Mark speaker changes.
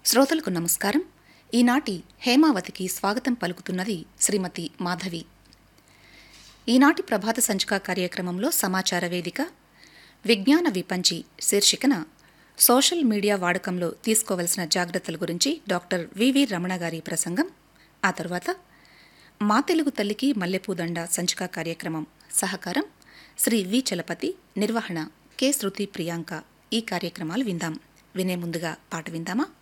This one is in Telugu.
Speaker 1: శ్రోతలకు నమస్కారం. ఈనాటి హేమావతికి స్వాగతం పలుకుతున్నది శ్రీమతి మాధవి. ఈనాటి ప్రభాత సంచిక కార్యక్రమంలో సమాచార వేదిక విజ్ఞాన విపంచి శీర్షికన సోషల్ మీడియా వాడకంలో తీసుకోవలసిన జాగ్రత్తల గురించి డాక్టర్ వివి రమణ గారి ప్రసంగం. ఆ తర్వాత మా తెలుగు తల్లికి మల్లెపూదండ సంచిక కార్యక్రమం. సహకారం శ్రీ వి చలపతి, నిర్వహణ కె శృతి ప్రియాంక. ఈ కార్యక్రమాలు విందాం. వినే ముందుగా పాట విందామా?